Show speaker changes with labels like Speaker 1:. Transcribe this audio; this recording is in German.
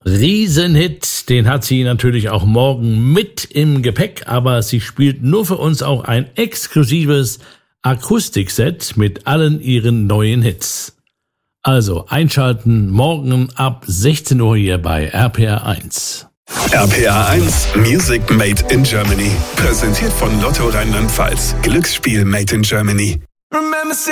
Speaker 1: Riesenhit, den hat sie natürlich auch morgen mit im Gepäck, aber sie spielt nur für uns auch ein exklusives Akustikset mit allen ihren neuen Hits. Also einschalten morgen ab 16 Uhr hier bei RPR 1.
Speaker 2: RPR 1 Music Made in Germany. Präsentiert von Lotto Rheinland-Pfalz. Glücksspiel Made in Germany.